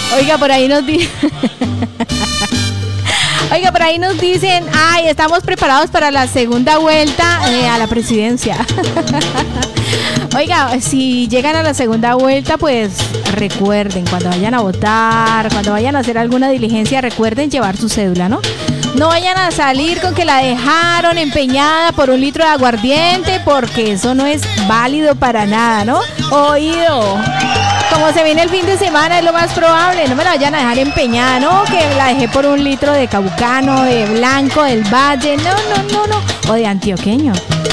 Oiga, por ahí nos dicen... Oiga, por ahí nos dicen, ay, estamos preparados para la segunda vuelta a la presidencia. Oiga, si llegan a la segunda vuelta, pues recuerden, cuando vayan a votar, cuando vayan a hacer alguna diligencia, recuerden llevar su cédula, ¿no? No vayan a salir con que la dejaron empeñada por 1 litro de aguardiente, porque eso no es válido para nada, ¿no? Oído. Como se viene el fin de semana, es lo más probable. No me la vayan a dejar empeñada, ¿no? Que la dejé por 1 litro de caucano, de blanco, del valle. No. O de antioqueño.